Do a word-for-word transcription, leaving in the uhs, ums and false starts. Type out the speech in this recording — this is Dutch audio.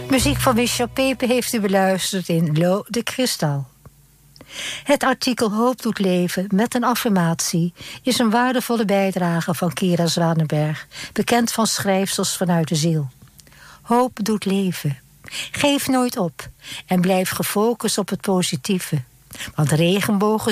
Muziek van Michel Pepe heeft u beluisterd in Lo de Kristal. Het artikel Hoop doet leven met een affirmatie is een waardevolle bijdrage van Kira Zwanenberg, bekend van schrijfsels vanuit de ziel. Hoop doet leven. Geef nooit op en blijf gefocust op het positieve. Want regenbogen